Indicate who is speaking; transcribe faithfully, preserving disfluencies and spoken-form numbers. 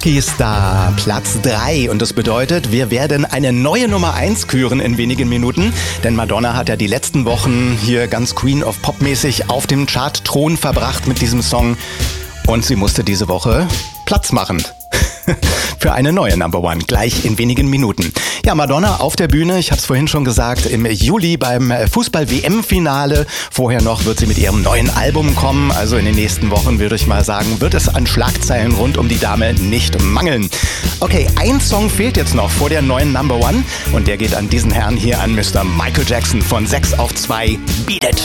Speaker 1: Ist da Platz drei und das bedeutet, wir werden eine neue Nummer eins küren in wenigen Minuten, denn Madonna hat ja die letzten Wochen hier ganz Queen of Pop mäßig auf dem Chart-Thron verbracht mit diesem Song und sie musste diese Woche Platz machen. Für eine neue Number One, gleich in wenigen Minuten. Ja, Madonna auf der Bühne, ich habe es vorhin schon gesagt, im Juli beim Fußball-W M-Finale. Vorher noch wird sie mit ihrem neuen Album kommen. Also in den nächsten Wochen, würde ich mal sagen, wird es an Schlagzeilen rund um die Dame nicht mangeln. Okay, ein Song fehlt jetzt noch vor der neuen Number One und der geht an diesen Herrn hier, an Mister Michael Jackson von sechs auf zwei. Beat It!